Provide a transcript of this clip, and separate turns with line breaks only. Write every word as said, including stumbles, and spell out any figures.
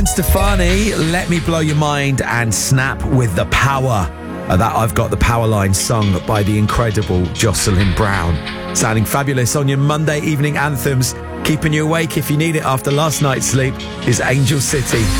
Stefani, Let Me Blow Your Mind, and Snap with the Power. Uh, that I've Got the Power line sung by the incredible Jocelyn Brown. Sounding fabulous on your Monday evening anthems. Keeping you awake if you need it after last night's sleep is Angel City.